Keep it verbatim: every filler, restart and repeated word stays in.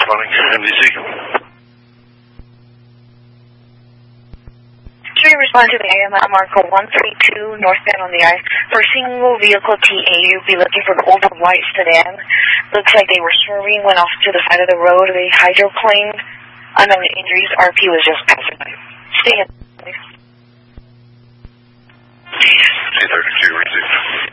responding to M D C. Should we respond to the I M I Marco one three two northbound on the I for single vehicle T A U? Be looking for an older white sedan. Looks like they were swerving, went off to the side of the road. They hydroplaned. Unknown injuries. R P was just passing by. Stay in, please. C thirty-two, receive.